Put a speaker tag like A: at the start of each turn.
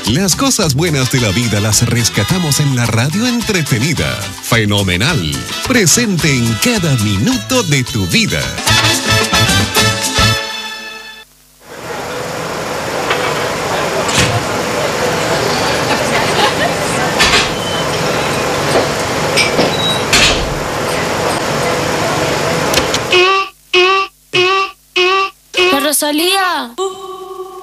A: Las cosas buenas de la vida las rescatamos en la radio entretenida. Fenomenal. Presente en cada minuto de tu vida.
B: ¡La Rosalía!